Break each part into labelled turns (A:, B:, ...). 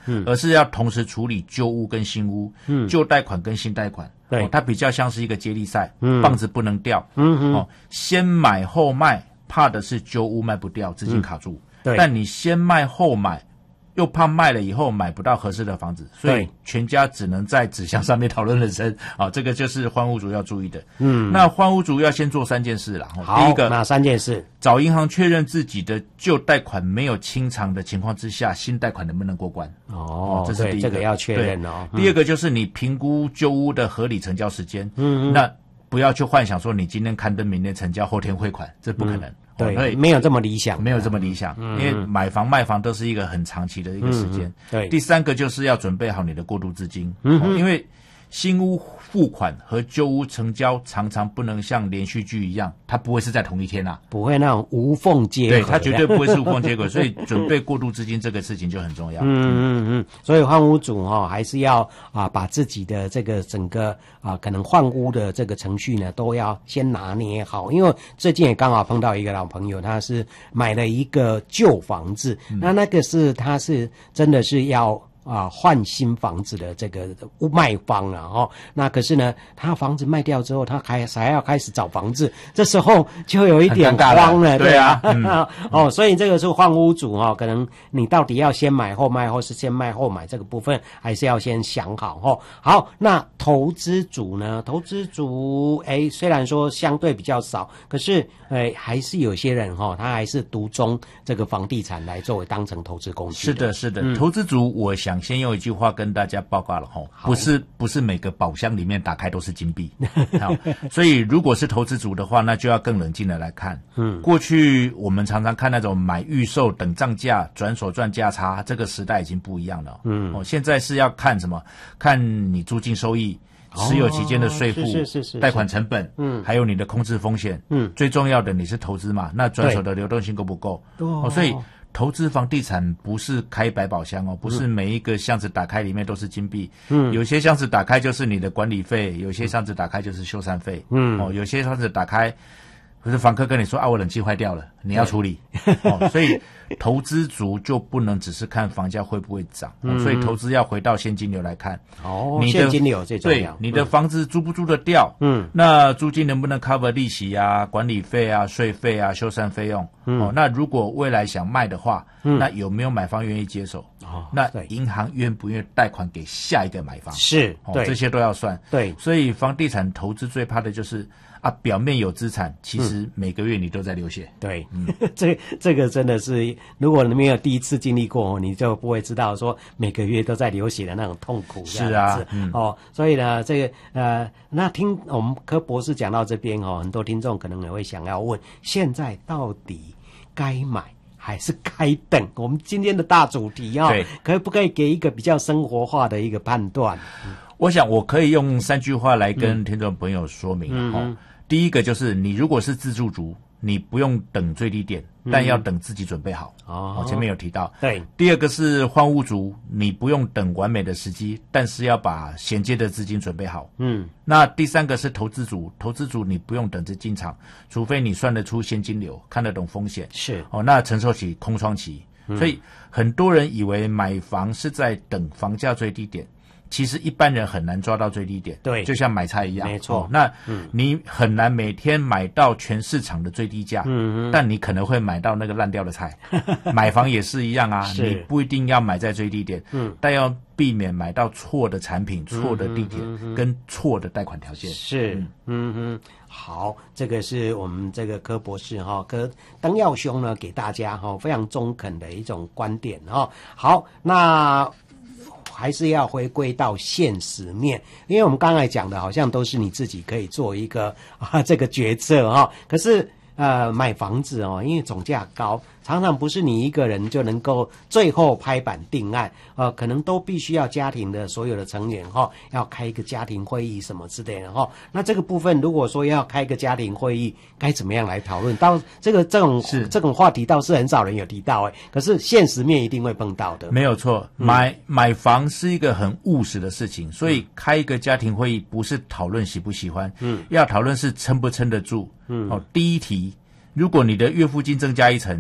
A: 而是要同时处理旧屋跟新屋，旧贷款跟新贷款。
B: 对，
A: 它比较像是一个接力赛，棒子不能掉。先买后卖，怕的是旧屋卖不掉，资金卡住。
B: 对，
A: 但你先卖后买，又怕卖了以后买不到合适的房子，所以全家只能在纸箱上面讨论人生。这个就是换屋族要注意的。那换屋族要先做3件事啦。
B: 好，
A: 第一个，
B: 哪3件事？
A: 找银行确认自己的旧贷款没有清偿的情况之下，新贷款能不能过关？这是第一个，
B: 这个要确认哦。
A: 第二个就是你评估旧屋的合理成交时间。那不要去幻想说你今天刊登，明天成交，后天汇款，这不可能。
B: 对，没有这么理想，
A: 没有这么理想，因为买房卖房都是一个很长期的一个时间。
B: 对，
A: 第3个就是要准备好你的过渡资金，因为新屋付款和旧屋成交常常不能像连续剧一样，它不会是在同一天啊，
B: 不会那种无缝接轨，
A: 对，它绝对不会是无缝接轨，所以准备过渡资金这个事情就很重要。
B: 所以换屋主还是要把自己的这个整个可能换屋的这个程序呢，都要先拿捏好。因为最近也刚好碰到一个老朋友，他是买了一个旧房子，那个是他是真的是要换新房子的这个卖方啊，那可是呢，他房子卖掉之后，他还要开始找房子，这时候就有一点慌了，对啊，所以这个是换屋主可能你到底要先买后卖，或是先卖后买，这个部分还是要先想好好，那投资族呢？投资族虽然说相对比较少，可是还是有些人他还是独钟这个房地产来作为当成投资工具。
A: 是的，是的，投资族我想先用一句话跟大家报告了不是每个宝箱里面打开都是金币。好，所以如果是投资族的话，那就要更冷静的来看。过去我们常常看那种买预售等涨价转手赚价差，这个时代已经不一样了。现在是要看什么？看你租金收益、持有期间的税负、贷款成本，还有你的控制风险。最重要的你是投资嘛，那转手的流动性够不够？所以投资房地产不是开百宝箱不是每一个箱子打开里面都是金币。有些箱子打开就是你的管理费，有些箱子打开就是修缮费。有些箱子打开可是房客跟你说我冷气坏掉了，你要处理。所以投资族就不能只是看房价会不会涨，所以投资要回到现金流来看。你的
B: 现金流最重要。
A: 对，你的房子租不租得掉？那租金能不能 cover 利息啊、管理费啊、税费啊、修缮费用？那如果未来想卖的话，那有没有买方愿意接手？那银行愿不愿意贷款给下一个买方？
B: 是，对，
A: 这些都要算。
B: 对，
A: 所以房地产投资最怕的就是表面有资产，其实每个月你都在流血。
B: 对，这个真的是，如果你没有第一次经历过，你就不会知道说每个月都在流血的那种痛苦。
A: 是啊，
B: 所以呢，这个那听我们柯博士讲到这边很多听众可能也会想要问，现在到底该买还是该等？我们今天的大主题可不可以给一个比较生活化的一个判断？
A: 我想我可以用3句话来跟听众朋友说明。第一个就是你如果是自住族，你不用等最低点，但要等自己准备好。前面有提到。
B: 对。
A: 第二个是换屋族，你不用等完美的时机，但是要把衔接的资金准备好。那第3个是投资族，投资族你不用等着进场，除非你算得出现金流，看得懂风险。
B: 是。
A: 那承受起空窗期。所以很多人以为买房是在等房价最低点。其实一般人很难抓到最低点，
B: 对，
A: 就像买菜一样，
B: 没错。
A: 那你很难每天买到全市场的最低价，但你可能会买到那个烂掉的菜。买房也是一样啊，你不一定要买在最低点，但要避免买到错的产品、错的地点跟错的贷款条件。
B: 是，好，这个是我们这个柯博士柯登耀兄呢给大家非常中肯的一种观点好，那还是要回归到现实面，因为我们刚才讲的好像都是你自己可以做一个这个决策可是买房子因为总价高，常常不是你一个人就能够最后拍板定案，可能都必须要家庭的所有的成员要开一个家庭会议什么之类的那这个部分如果说要开个家庭会议，该怎么样来讨论？到这种话题倒是很少人有提到可是现实面一定会碰到的。
A: 没有错，买房是一个很务实的事情，所以开一个家庭会议不是讨论喜不喜欢，要讨论是撑不撑得住。第一题，如果你的月付金增加1成，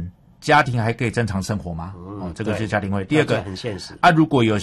A: 家庭还可以正常生活吗？这个是家庭会。第二个
B: 很现实
A: 啊，如果有